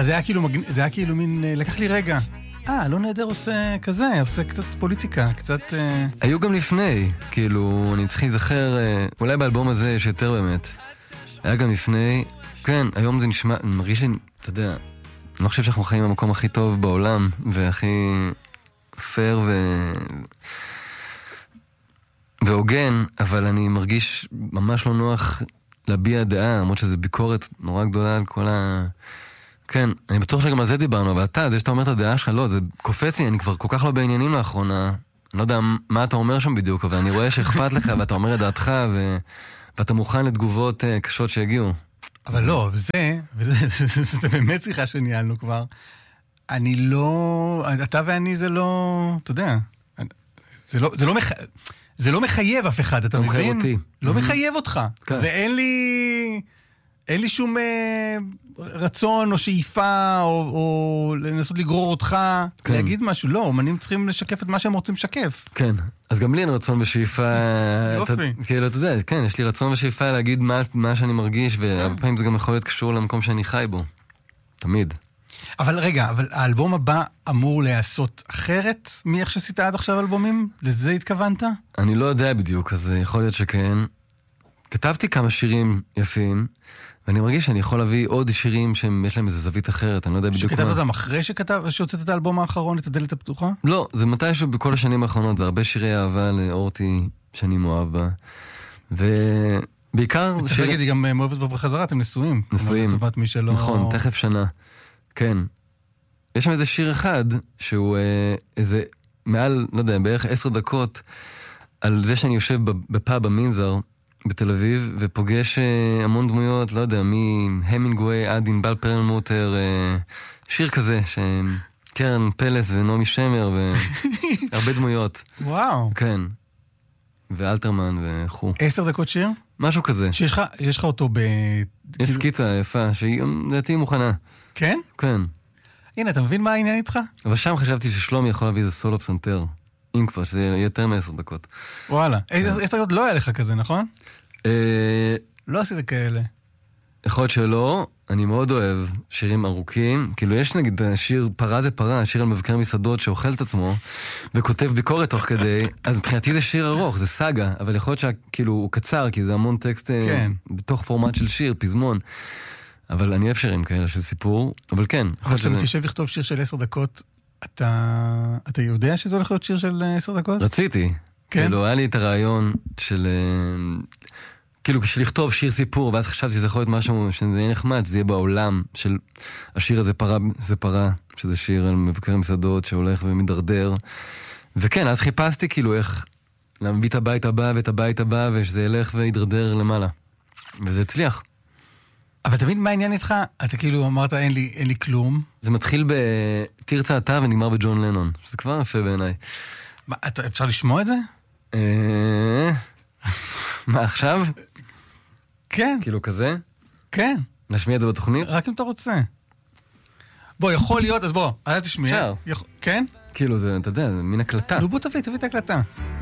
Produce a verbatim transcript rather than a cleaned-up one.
אז זה היה כאילו, זה היה כאילו מין, לקח לי רגע. אה, לא נהדר עושה כזה, עושה קצת פוליטיקה, קצת... היו גם לפני, כאילו, אני צריך להיזכר, אולי באלבום הזה יש יותר באמת. היה גם לפני, כן, היום זה נשמע, אני מרגיש לי, אתה יודע, אני לא חושב שאנחנו חיים במקום הכי טוב בעולם, והכי פייר ו... והוגן, אבל אני מרגיש ממש לא נוח להביע דעה, למרות שזו ביקורת נורא גדולה על כל ה... כן, אני בטוח שגם על זה דיברנו, אבל אתה, זה שאתה אומר את הדעה שלך, לא, זה קופץ לי, אני כבר כל כך לא בעניינים לאחרונה, אני לא יודע מה אתה אומר שם בדיוק, אבל אני רואה שאכפת לך, ואתה אומר את דעתך, ו... ואתה מוכן לתגובות uh, קשות שהגיעו. אבל לא, וזה, וזה, זה באמת שיחה שניהלנו כבר, אני לא, אתה ואני זה לא, אתה יודע, זה לא, זה לא מח... זה לא מחייב אף אחד, אתה מבין? אותי. לא מחייב אותך. כן. ואין לי, אין לי שום אה, רצון או שאיפה, או, או לנסות לגרור אותך, כן. להגיד משהו. לא, אומנים צריכים לשקף את מה שהם רוצים לשקף. כן. אז גם לי אין רצון בשאיפה... יופי. אתה, כאילו, אתה יודע, כן, יש לי רצון בשאיפה להגיד מה, מה שאני מרגיש, והרבה פעמים זה גם יכול להיות קשור למקום שאני חי בו. תמיד. אבל רגע, אבל האלבום הבא אמור לעשות אחרת מאיך שעשית עד עכשיו אלבומים? לזה התכוונת? אני לא יודע בדיוק, אז יכול להיות שכן. כתבתי כמה שירים יפים, ואני מרגיש שאני יכול להביא עוד שירים שיש להם איזו זווית אחרת, אני לא יודע בדיוק מה. שכתבת אותם אחרי שכתב, שהוצאת את האלבום האחרון, את הדלת הפתוחה? לא, זה מתישהו בכל השנים האחרונות, זה הרבה שירי אהבה לאורטי שאני מאוהב בה. ובעיקר... צריך להגיד, היא גם מאוהבת בחזרה, אתם נשואים. נשואים. לטובת מי שלא... נכון, תכף שנה. כן. יש שם איזה שיר אחד, שהוא אה, איזה, מעל, לא יודע, בערך עשר דקות, על זה שאני יושב בפאב המינזר, בתל אביב, ופוגש אה, המון דמויות, לא יודע, מהמינגווי עד ענבל פרלמוטר, אה, שיר כזה, שקרן פלס ונעמי שמר, והרבה דמויות. וואו. כן. ואלתרמן וכו'. עשר דקות שיר? משהו כזה. שיש לך, יש לך אותו ב... יש סקיצה יפה, שהיא לדעתי מוכנה. כן? כן. הנה, אתה מבין מה העניין איתך? אבל שם חשבתי ששלומי יכול להביא איזה סולו פסנתר. אם כבר, שזה יהיה יותר מעשר דקות. וואלה. עשר דקות לא היה לך כזה, נכון? לא עשית כאלה. יכול להיות שלא. אני מאוד אוהב שירים ארוכים. כאילו, יש נגיד שיר פרה זה פרה, שיר על מבקר מסעדות שאוכל את עצמו, וכותב ביקורת תוך כדי. אז מבחינתי זה שיר ארוך, זה סאגה. אבל יכול להיות שכאילו הוא קצר, כי זה המון טקסט בתוך פורמט של שיר, פזמון. אבל אני אוהב שירים כאלה של סיפור, אבל כן. אבל כשאתה מתיישב לכתוב שיר של עשר דקות, אתה, אתה יודע שזה הולך להיות שיר של עשר דקות? רציתי. כן? כאילו, היה לי את הרעיון של... כאילו, כשלכתוב שיר סיפור, ואז חשבתי שזה יכול להיות משהו שזה יהיה נחמד, שזה יהיה בעולם של... השיר הזה פרה, זה פרה, שזה שיר על מבקר מסעדות שהולך ומדרדר. וכן, אז חיפשתי כאילו איך להביא את הבית הבא ואת הבית הבא, ושזה ילך וידרדר למעלה. וזה הצליח. אבל תמיד מה העניין איתך? אתה כאילו אמרת אין לי, אין לי כלום. זה מתחיל בתרצה אתה ונגמר בג'ון לנון. זה כבר יפה בעיניי. מה, אתה, אפשר לשמוע את זה? מה עכשיו? כן. כאילו כזה? כן. נשמיע את זה בתוכנית? רק אם אתה רוצה. בוא, יכול להיות, אז בוא, אל תשמיע. אפשר. יכול... כן? כאילו זה, אתה יודע, זה מין הקלטה. נו בוא תביא, תביא את ההקלטה.